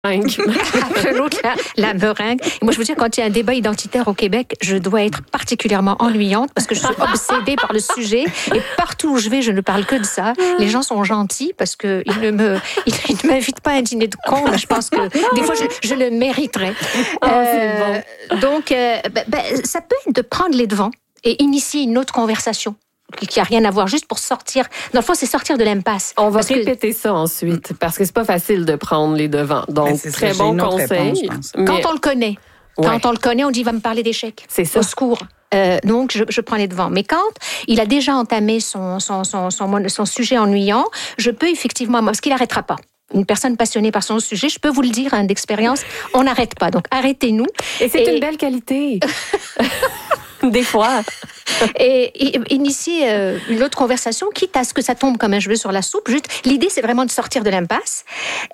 Après l'autre, la meringue. Et moi, je veux dire, quand il y a un débat identitaire au Québec, je dois être particulièrement ennuyante parce que je suis obsédée par le sujet. Et partout où je vais, je ne parle que de ça. Les gens sont gentils parce qu'ils ne m'invitent pas à un dîner de con, mais je pense que des fois, je le mériterais. Donc, ça peut être de prendre les devants et initier une autre conversation qui n'a rien à voir, juste pour sortir. Dans le fond, c'est sortir de l'impasse. On va répéter ça ensuite, parce que c'est pas facile de prendre les devants. Donc, très bon conseil. Quand on le connaît. Quand on le connaît, on dit, il va me parler d'échecs. C'est ça. Au secours. Donc, je prends les devants. Mais quand il a déjà entamé son sujet ennuyant, je peux effectivement, parce qu'il n'arrêtera pas. Une personne passionnée par son sujet, je peux vous le dire, d'expérience, on n'arrête pas. Donc, arrêtez-nous. Et c'est une belle qualité. Des fois. Et initier une autre conversation, quitte à ce que ça tombe comme un cheveu sur la soupe. Juste, l'idée, c'est vraiment de sortir de l'impasse.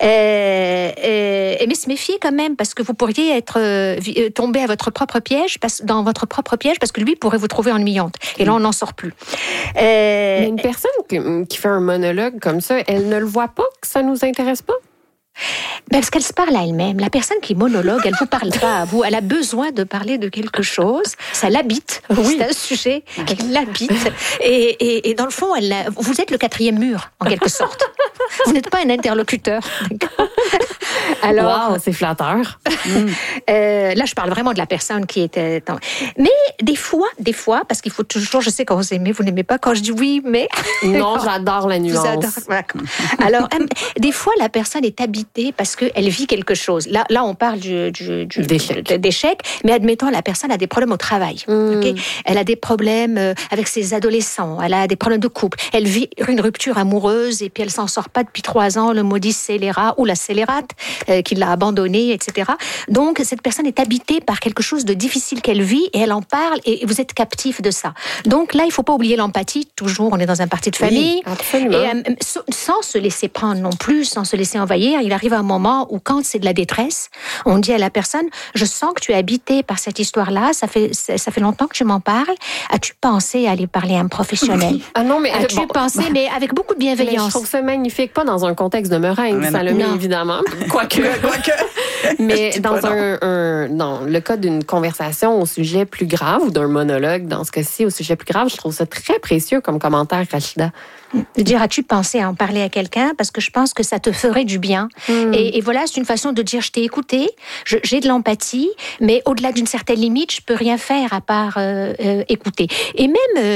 Mais se méfier quand même, parce que vous pourriez tomber à votre propre piège, dans votre propre piège, parce que lui pourrait vous trouver ennuyante. Et là, on n'en sort plus. Mais une personne qui fait un monologue comme ça, elle ne le voit pas, que ça nous intéresse pas? Parce qu'elle se parle à elle-même. La personne qui monologue, elle ne vous parle pas à vous. Elle a besoin de parler de quelque chose. Ça l'habite. Oui. C'est un sujet qui l'habite. Et dans le fond, vous êtes le quatrième mur, en quelque sorte. Vous n'êtes pas un interlocuteur. Alors, wow, c'est flatteur. Là, je parle vraiment de la personne qui était... Mais des fois, parce qu'il faut toujours... Je sais quand vous aimez, vous n'aimez pas quand je dis oui, mais... Non, j'adore la nuance. Alors, des fois, la personne est habitée parce qu'elle vit quelque chose. Là, on parle d'échec, mais admettons, la personne a des problèmes au travail. Okay? Elle a des problèmes avec ses adolescents, elle a des problèmes de couple, elle vit une rupture amoureuse et puis elle s'en sort pas depuis 3 ans, le maudit scélérat ou la scélérate qui l'a abandonnée, etc. Donc, cette personne est habitée par quelque chose de difficile qu'elle vit et elle en parle et vous êtes captif de ça. Donc là, il faut pas oublier l'empathie. Toujours, on est dans un parti de famille. Oui, absolument. Et sans se laisser prendre non plus, sans se laisser envahir, il arrive un moment où quand c'est de la détresse, on dit à la personne, je sens que tu es habité par cette histoire-là, ça fait longtemps que tu m'en parles. As-tu pensé à aller parler à un professionnel? Ah non, mais as-tu pensé, mais avec beaucoup de bienveillance? Mais je trouve ça magnifique, pas dans un contexte de meringue, ça le met évidemment. Quoique. Mais dans dans le cas d'une conversation au sujet plus grave ou d'un monologue, dans ce cas-ci, au sujet plus grave, je trouve ça très précieux comme commentaire, Rachida. De dire, as-tu pensé à en parler à quelqu'un? Parce que je pense que ça te ferait du bien. Et voilà, c'est une façon de dire, je t'ai écouté, j'ai de l'empathie, mais au-delà d'une certaine limite, je peux rien faire à part écouter. Et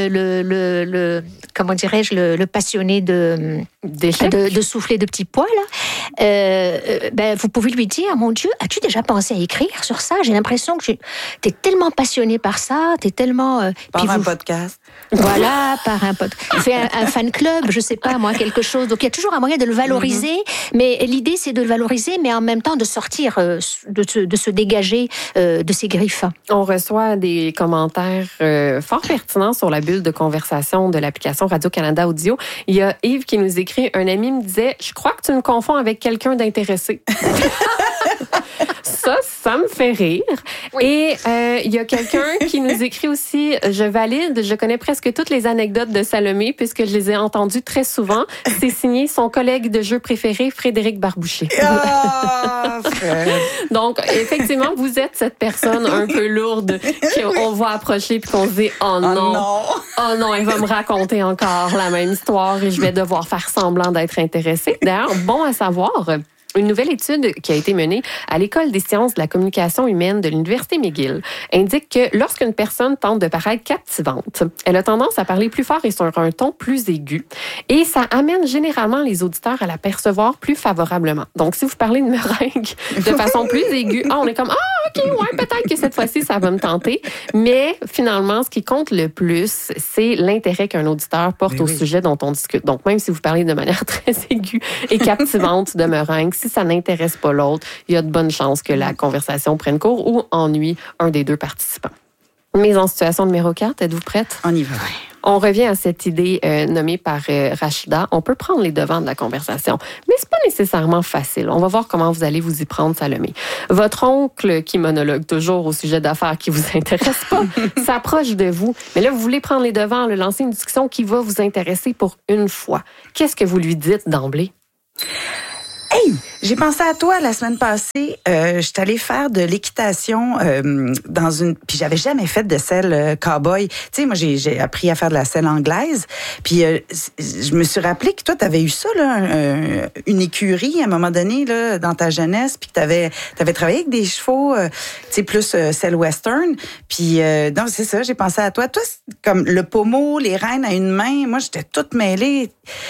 même comment dirais-je, le passionné de souffler de petits pois, là, vous pouvez lui dire, mon Dieu, as-tu déjà pensé à écrire sur ça? J'ai l'impression que tu es tellement passionné par ça, tu es tellement... par un podcast. Voilà, par un podcast. Fais un fan club, je sais pas, moi, quelque chose. Donc, il y a toujours un moyen de le valoriser, mais l'idée, c'est de le valoriser, mais en même temps de sortir, de se dégager de ses griffes. On reçoit des commentaires fort pertinents sur la bulle de conversation de l'application Radio-Canada Audio. Il y a Yves qui nous écrit, un ami me disait, je crois que tu me confonds avec quelqu'un d'intéressé. Ça me fait rire. Oui. Et il y a quelqu'un qui nous écrit aussi, je valide, je connais presque toutes les anecdotes de Salomé puisque je les ai entendues très souvent. C'est signé son collègue de jeu préféré, Frédéric Barboucher. Donc, effectivement, vous êtes cette personne un peu lourde qu'on voit approcher puis qu'on se dit, oh non, elle va me raconter encore la même histoire et je vais devoir faire semblant d'être intéressée. D'ailleurs, bon à savoir... Une nouvelle étude qui a été menée à l'École des sciences de la communication humaine de l'Université McGill indique que lorsqu'une personne tente de paraître captivante, elle a tendance à parler plus fort et sur un ton plus aigu. Et ça amène généralement les auditeurs à la percevoir plus favorablement. Donc, si vous parlez de meringue de façon plus aiguë, on est comme, OK, ouais, peut-être que cette fois-ci, ça va me tenter. Mais finalement, ce qui compte le plus, c'est l'intérêt qu'un auditeur porte au sujet dont on discute. Donc, même si vous parlez de manière très aiguë et captivante de meringue, si ça n'intéresse pas l'autre, il y a de bonnes chances que la conversation prenne court ou ennuie un des deux participants. Mise en situation numéro 4, êtes-vous prête? On y va. On revient à cette idée nommée par Rachida. On peut prendre les devants de la conversation, mais c'est pas nécessairement facile. On va voir comment vous allez vous y prendre, Salomé. Votre oncle, qui monologue toujours au sujet d'affaires qui vous intéresse pas, s'approche de vous. Mais là, vous voulez prendre les devants, lancer une discussion qui va vous intéresser pour une fois. Qu'est-ce que vous lui dites d'emblée? Hey, j'ai pensé à toi la semaine passée. Je suis allée faire de l'équitation puis j'avais jamais fait de selle cow-boy. Tu sais, moi j'ai appris à faire de la selle anglaise. Puis je me suis rappelé que toi t'avais eu ça là, une écurie à un moment donné là dans ta jeunesse, puis que t'avais travaillé avec des chevaux, tu sais plus selle western. Puis donc c'est ça, j'ai pensé à toi. Toi, comme le pommeau, les rênes à une main. Moi, j'étais toute mêlée.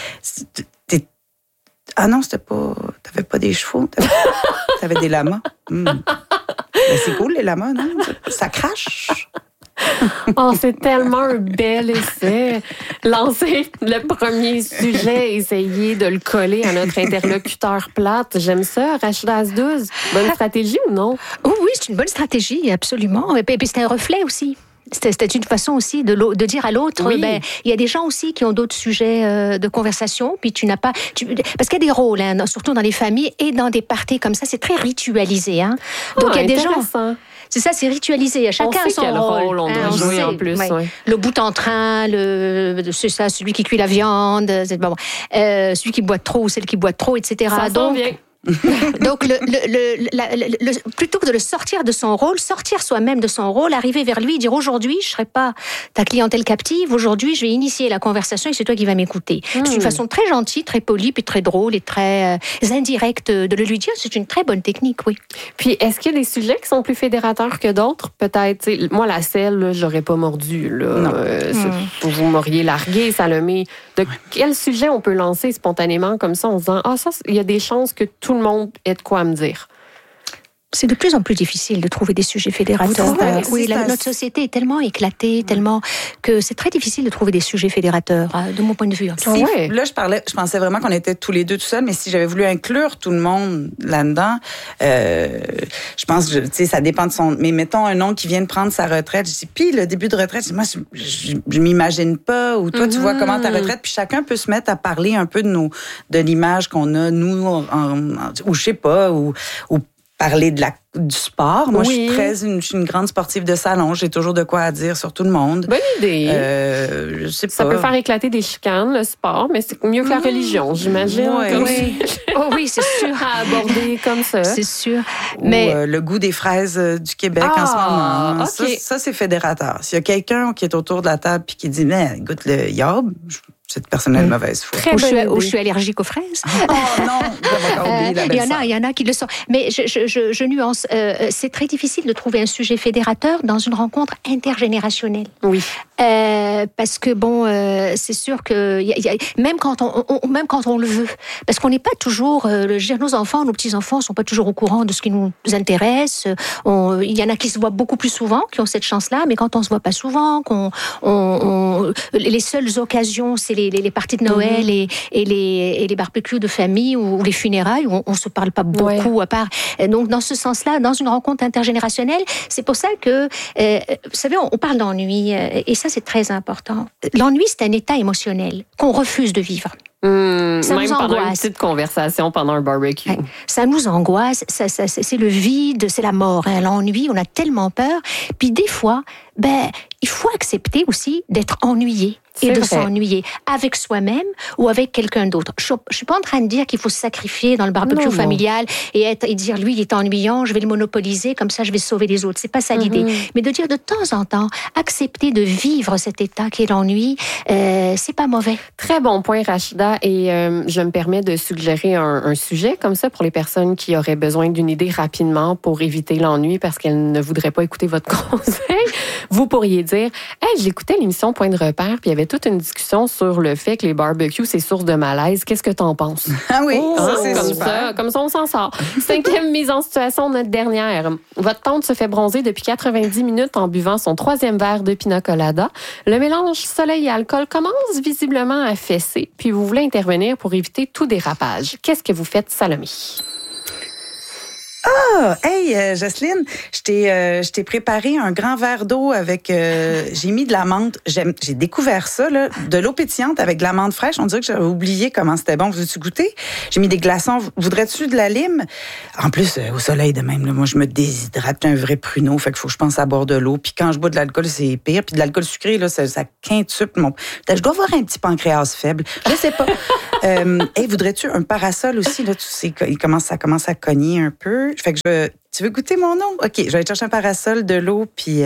Ah non, t'avais pas des chevaux, t'avais des lamas. Ben, c'est cool, les lamas, non? Ça crache. Oh, c'est tellement un bel essai. Lancer le premier sujet, essayer de le coller à notre interlocuteur plate. J'aime ça, Rachida Azdouz. Bonne stratégie ou non? Oh, oui, c'est une bonne stratégie, absolument. Et puis c'est un reflet aussi. C'était une façon aussi de dire à l'autre, oui. Il y a des gens aussi qui ont d'autres sujets de conversation, puis tu n'as pas... parce qu'il y a des rôles, hein, surtout dans les familles et dans des parties comme ça, c'est très ritualisé. Hein. Donc, il y a des gens... C'est ça, c'est ritualisé. Chacun a son rôle. On doit jouer en plus. Ouais. Le bout en train, c'est ça, celui qui cuit la viande, celui qui boit trop ou celle qui boit trop, etc. Ça s'en vient. Donc, plutôt que de le sortir de son rôle, sortir soi-même de son rôle, arriver vers lui, dire aujourd'hui, je ne serai pas ta clientèle captive, aujourd'hui, je vais initier la conversation et c'est toi qui vas m'écouter. C'est une façon très gentille, très polie, puis très drôle et très indirecte de le lui dire. C'est une très bonne technique, oui. Puis, est-ce qu'il y a des sujets qui sont plus fédérateurs que d'autres? Peut-être, moi, la selle, je n'aurais pas mordu. Là. Vous m'auriez largué, Salomé. De quel sujet on peut lancer spontanément comme ça en se disant, ça, il y a des chances que tout le monde ait de quoi me dire? C'est de plus en plus difficile de trouver des sujets fédérateurs. Oui, notre société est tellement éclatée, tellement que c'est très difficile de trouver des sujets fédérateurs, de mon point de vue. Là, je pensais vraiment qu'on était tous les deux tout seuls, mais si j'avais voulu inclure tout le monde là-dedans, je pense que, tu sais, ça dépend de son... Mais mettons un oncle qui vient de prendre sa retraite, je dis, puis le début de retraite, moi, je m'imagine pas, ou toi, tu vois comment ta retraite, puis chacun peut se mettre à parler un peu de l'image qu'on a, nous, ou je sais pas, ou parler du sport. Moi, je suis une grande sportive de salon. J'ai toujours de quoi à dire sur tout le monde. Bonne idée. Je sais pas. Ça peut faire éclater des chicanes, le sport, mais c'est mieux que la religion, j'imagine. Oui, c'est sûr. À aborder comme ça. C'est sûr. Mais le goût des fraises du Québec en ce moment. Okay. Ça, c'est fédérateur. S'il y a quelqu'un qui est autour de la table et qui dit, goûte le yob, cette personne est mauvaise foi. Ou je suis allergique aux fraises. Oh non! Il y en a qui le sont. Mais je nuance. C'est très difficile de trouver un sujet fédérateur dans une rencontre intergénérationnelle. Oui. Parce que c'est sûr que même quand on le veut, parce qu'on n'est pas toujours, nos enfants, nos petits-enfants sont pas toujours au courant de ce qui nous intéresse. Il y en a qui se voient beaucoup plus souvent, qui ont cette chance-là, mais quand on se voit pas souvent, les seules occasions, c'est les parties de Noël et les barbecues de famille ou les funérailles où on se parle pas beaucoup à part. Donc dans ce sens-là, dans une rencontre intergénérationnelle, c'est pour ça que vous savez, on parle d'ennui et ça c'est très important. L'ennui, c'est un état émotionnel qu'on refuse de vivre. Ça même nous pendant une petite conversation pendant un barbecue. Ouais. Ça nous angoisse, c'est le vide, c'est la mort. Hein. L'ennui, on a tellement peur. Puis des fois, il faut accepter aussi d'être ennuyé. Et de s'ennuyer avec soi-même ou avec quelqu'un d'autre. Je suis pas en train de dire qu'il faut se sacrifier dans le barbecue familial et dire lui il est ennuyant, je vais le monopoliser, comme ça je vais sauver les autres. C'est pas ça l'idée. Mais de dire de temps en temps, accepter de vivre cet état qu'est l'ennui, c'est pas mauvais. Très bon point, Rachida. Et je me permets de suggérer un sujet comme ça pour les personnes qui auraient besoin d'une idée rapidement pour éviter l'ennui parce qu'elles ne voudraient pas écouter votre conseil. Vous pourriez dire, j'écoutais l'émission Point de repère, puis il y avait toute une discussion sur le fait que les barbecues, c'est source de malaise. Qu'est-ce que t'en penses? Ah oui, ça, c'est comme super. Comme ça, on s'en sort. 5e mise en situation, notre dernière. Votre tante se fait bronzer depuis 90 minutes en buvant son 3e verre de pina colada. Le mélange soleil et alcool commence visiblement à fesser, puis vous voulez intervenir pour éviter tout dérapage. Qu'est-ce que vous faites, Salomé? Ah, hey, Jocelyne, je t'ai préparé un grand verre d'eau avec... j'ai mis de la menthe. J'ai découvert ça, là, de l'eau pétillante avec de la menthe fraîche. On dirait que j'avais oublié comment c'était bon. Veux-tu goûter? J'ai mis des glaçons. Voudrais-tu de la lime? En plus, au soleil de même, là, moi, je me déshydrate un vrai pruneau. Fait qu'il faut que je pense à boire de l'eau. Puis quand je bois de l'alcool, c'est pire. Puis de l'alcool sucré, là, ça quintuple mon... Je dois avoir un petit pancréas faible. Je sais pas. Hey, voudrais-tu un parasol aussi? Là, tu sais, ça commence à cogner un peu. Fait que tu veux goûter mon eau? OK, je vais aller chercher un parasol, de l'eau, puis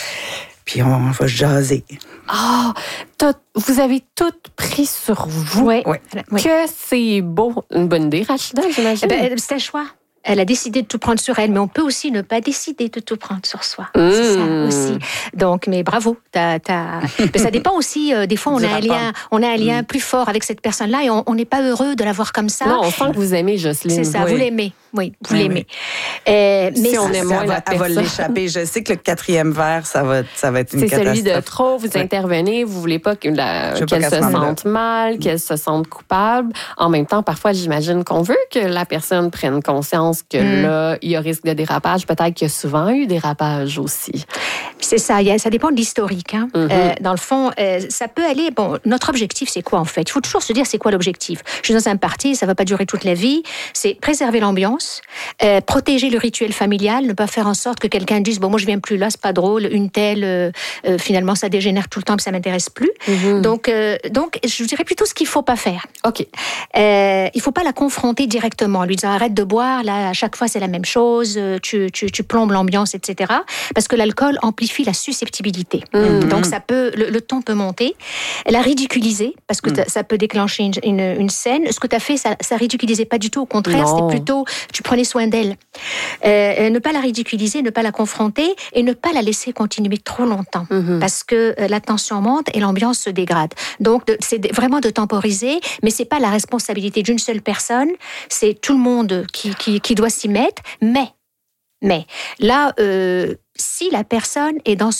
on va jaser. Ah, vous avez tout pris sur vous. Oui. Que c'est beau. Une bonne idée, Rachida, j'imagine. C'était le choix. Elle a décidé de tout prendre sur elle, mais on peut aussi ne pas décider de tout prendre sur soi. C'est ça aussi. Donc, mais bravo. Mais ça dépend aussi. Des fois, on a un lien plus fort avec cette personne-là et on n'est pas heureux de la voir comme ça. Non, on sent que vous aimez Jocelyne. C'est ça, vous l'aimez. Oui, vous l'aimez. Mais si on aime moins elle va l'échapper. Je sais que le 4e verre, ça va être une catastrophe. C'est celui de trop, vous intervenez, vous voulez pas qu'elle se sente mal, qu'elle se sente coupable. En même temps, parfois, j'imagine qu'on veut que la personne prenne conscience que là, il y a risque de dérapage. Peut-être qu'il y a souvent eu dérapage aussi. C'est ça, ça dépend de l'historique. Hein. Dans le fond, ça peut aller... Bon, notre objectif, c'est quoi en fait? Il faut toujours se dire c'est quoi l'objectif. Je suis dans un party, ça ne va pas durer toute la vie. C'est préserver l'ambiance, protéger le rituel familial, ne pas faire en sorte que quelqu'un dise bon, moi je viens plus là, c'est pas drôle, une telle, finalement ça dégénère tout le temps, puis ça m'intéresse plus. Donc, je dirais plutôt ce qu'il faut pas faire. Ok. Il faut pas la confronter directement, en lui disant arrête de boire, là à chaque fois c'est la même chose, tu plombes l'ambiance, etc. Parce que l'alcool amplifie la susceptibilité. Donc ça peut, le ton peut monter. La ridiculiser parce que ça peut déclencher une scène. Ce que tu as fait, ça ridiculisait pas du tout, au contraire, c'était plutôt tu prenais soin d'elle. Ne pas la ridiculiser, ne pas la confronter et ne pas la laisser continuer trop longtemps parce que la tension monte et l'ambiance se dégrade. Donc c'est vraiment de temporiser, mais c'est pas la responsabilité d'une seule personne, c'est tout le monde qui doit s'y mettre, mais là, si la personne est dans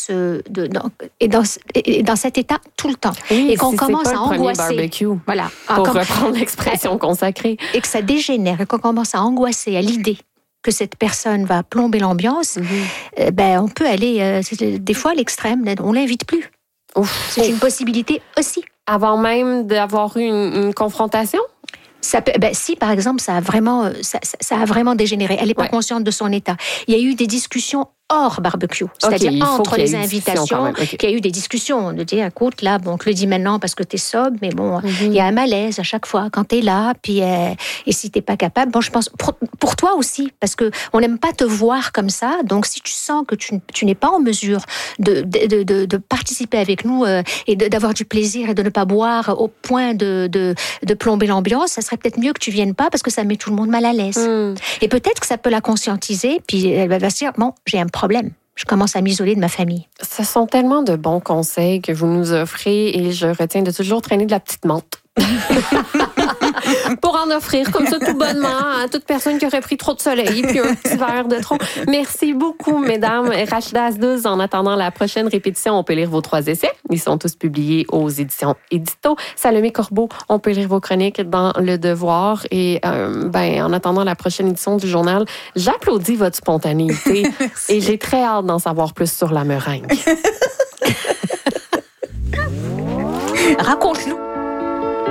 cet état tout le temps et qu'on commence à angoisser, voilà, pour reprendre l'expression consacrée, et que ça dégénère et qu'on commence à angoisser à l'idée que cette personne va plomber l'ambiance, on peut aller des fois à l'extrême, on l'invite plus. C'est une possibilité aussi. Avant même d'avoir eu une confrontation? Ça peut, si par exemple ça a vraiment dégénéré, elle n'est pas consciente de son état. Il y a eu des discussions hors barbecue, c'est-à-dire entre les invitations, qu'il y a eu des discussions, de dire écoute là, bon, on te le dit maintenant parce que t'es sobre, mais bon, il y a un malaise à chaque fois quand t'es là, puis et si t'es pas capable, bon, je pense pour toi aussi, parce que on n'aime pas te voir comme ça, donc si tu sens que tu n'es pas en mesure de participer avec nous et d'avoir du plaisir et de ne pas boire au point de plomber l'ambiance, ça serait peut-être mieux que tu viennes pas parce que ça met tout le monde mal à l'aise. Et peut-être que ça peut la conscientiser, puis elle va se dire bon, j'ai un problème. Je commence à m'isoler de ma famille. Ce sont tellement de bons conseils que vous nous offrez et je retiens de toujours traîner de la petite menthe. Pour en offrir comme ça tout bonnement à toute personne qui aurait pris trop de soleil puis un petit verre de trop. Merci beaucoup, mesdames. Rachida Azdouz, en attendant la prochaine répétition, on peut lire vos 3 essais. Ils sont tous publiés aux éditions Édito. Salomé Corbeau, on peut lire vos chroniques dans Le Devoir. Et en attendant la prochaine édition du journal, j'applaudis votre spontanéité et j'ai très hâte d'en savoir plus sur la meringue. Raconte-nous.